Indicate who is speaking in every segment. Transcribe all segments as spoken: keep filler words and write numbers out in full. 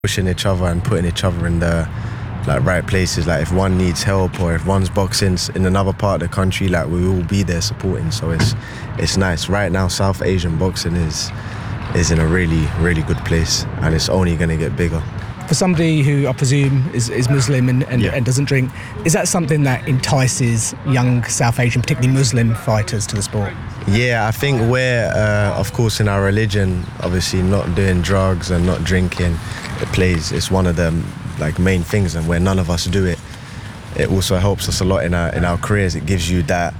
Speaker 1: pushing each other and putting each other in the like right places. Like if one needs help or if one's boxing in another part of the country, like we will be there supporting. So it's it's nice. Right now, South Asian boxing is is in a really really good place, and it's only going to get bigger.
Speaker 2: For somebody who I presume is, is Muslim and, and, yeah. and doesn't drink, is that something that entices young South Asian, particularly Muslim fighters, to the sport?
Speaker 1: Yeah, I think we're, uh, of course, in our religion, obviously not doing drugs and not drinking, it plays. It's one of the like main things, and where none of us do it, it also helps us a lot in our in our careers. It gives you that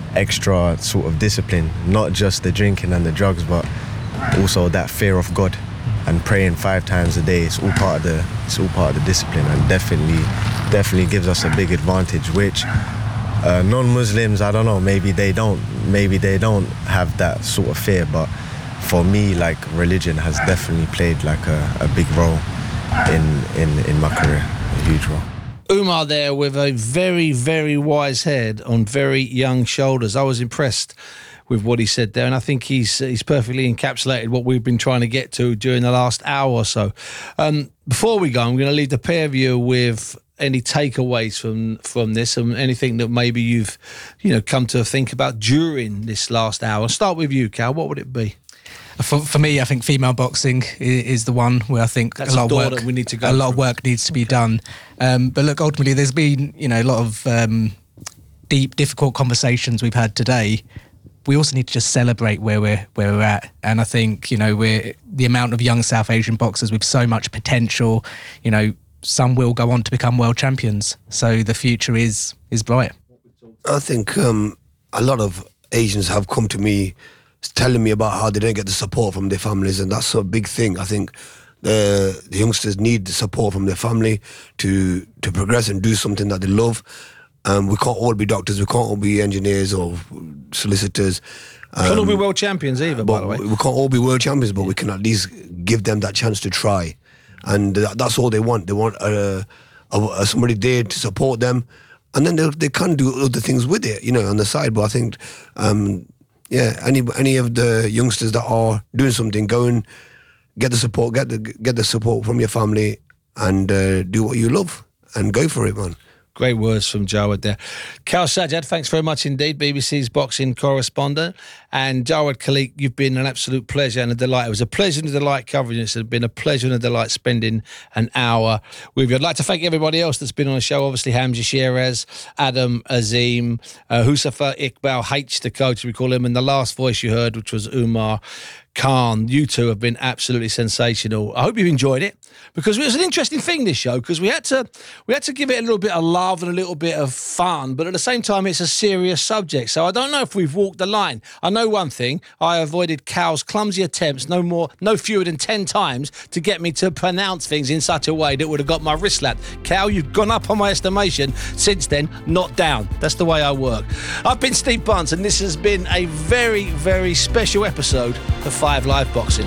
Speaker 1: extra sort of discipline, not just the drinking and the drugs, but also that fear of God. And praying five times a day, it's all part of the it's all part of the discipline, and definitely definitely gives us a big advantage, which uh, non-Muslims, I don't know, maybe they don't maybe they don't have that sort of fear, but for me, like, religion has definitely played like a, a big role in, in in my career, a huge role.
Speaker 3: Umar there with a very, very wise head on very young shoulders. I was impressed with what he said there, and I think he's he's perfectly encapsulated what we've been trying to get to during the last hour or so. Um, before we go, I'm going to leave the pair of you with any takeaways from from this, and anything that maybe you've you know come to think about during this last hour. I'll start with you, Cal. What would it be?
Speaker 2: For, for me, I think female boxing is, is the one where I think
Speaker 3: That's
Speaker 2: a lot
Speaker 3: a door
Speaker 2: of work
Speaker 3: that we need to go
Speaker 2: a lot
Speaker 3: through.
Speaker 2: of work needs to be done. Um, but look, ultimately, there's been you know a lot of um, deep, difficult conversations we've had today. We also need to just celebrate where we're where we're at, and I think you know we're the amount of young South Asian boxers with so much potential. You know, some will go on to become world champions, so the future is is bright.
Speaker 4: I think um, a lot of Asians have come to me telling me about how they don't get the support from their families, and that's a big thing. I think the, the youngsters need the support from their family to to progress and do something that they love. Um, we can't all be doctors, we can't all be engineers or solicitors. Um,
Speaker 3: We can't all be world champions either, by the way.
Speaker 4: We can't all be world champions, but we can at least give them that chance to try. And that, that's all they want. They want uh, a, a, somebody there to support them, and then they, they can do other things with it, you know, on the side. But I think, um, yeah, any any of the youngsters that are doing something, go and get the support, get the get the support from your family, and uh, do what you love, and go for it, man.
Speaker 3: Great words from Jawad there. Kal Sajjad, thanks very much indeed, B B C's boxing correspondent. And Jawad Khaliq, you've been an absolute pleasure and a delight. It was a pleasure and a delight covering it. It's been a pleasure and a delight spending an hour with you. I'd like to thank everybody else that's been on the show. Obviously, Hamza Sheeraz, Adam Azim, uh, Husafa Iqbal, H, the coach, we call him, and the last voice you heard, which was Umar Khan. You two have been absolutely sensational. I hope you've enjoyed it, because it was an interesting thing, this show, because we had to we had to give it a little bit of love and a little bit of fun, but at the same time it's a serious subject. So I don't know if we've walked the line. I know one thing: I avoided Cal's clumsy attempts no more no fewer than ten times to get me to pronounce things in such a way that would have got my wrist slapped. Cal, you've gone up on my estimation since then, not down. That's the way I work. I've been Steve Bunce, and this has been a very, very special episode of Five Live Boxing.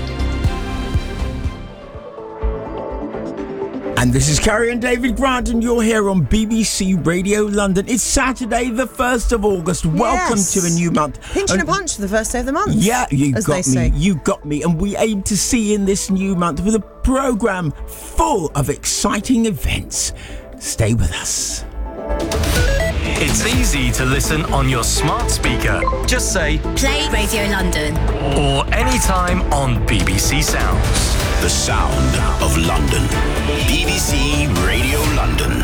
Speaker 5: And this is Carrie and David Grant, and you're here on B B C Radio London. It's Saturday, the first of August. Welcome
Speaker 6: Yes.
Speaker 5: to a new month.
Speaker 6: Pinching
Speaker 5: and
Speaker 6: a punch for the first day of the month.
Speaker 5: Yeah, you
Speaker 6: as
Speaker 5: got
Speaker 6: they
Speaker 5: me.
Speaker 6: say.
Speaker 5: You got me. And we aim to see in this new month with a programme full of exciting events. Stay with us.
Speaker 7: It's easy to listen on your smart speaker. Just say
Speaker 8: Play Radio London.
Speaker 7: or anytime on B B C Sounds.
Speaker 9: The sound of London. B B C Radio London.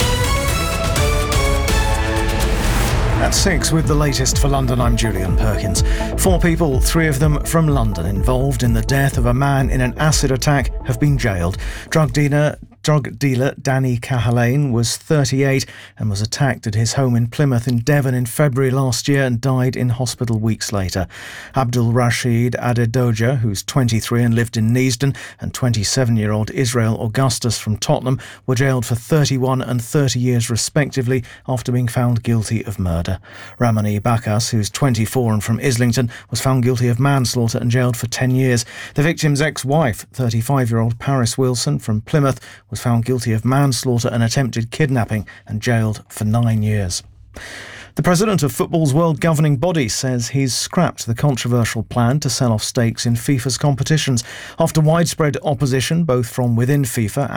Speaker 10: At six, with the latest for London, I'm Julian Perkins. Four people, three of them from London, involved in the death of a man in an acid attack have been jailed. Drug dealer Drug dealer Danny Cahalane was thirty-eight and was attacked at his home in Plymouth in Devon in February last year and died in hospital weeks later. Abdul Rashid Adedoja, who's twenty-three and lived in Neasden, and twenty-seven-year-old Israel Augustus from Tottenham were jailed for thirty-one and thirty years respectively after being found guilty of murder. Ramani Bakas, who's twenty-four and from Islington, was found guilty of manslaughter and jailed for ten years. The victim's ex-wife, thirty-five-year-old Paris Wilson from Plymouth, was found guilty of manslaughter and attempted kidnapping and jailed for nine years. The president of football's world governing body says he's scrapped the controversial plan to sell off stakes in FIFA's competitions after widespread opposition both from within FIFA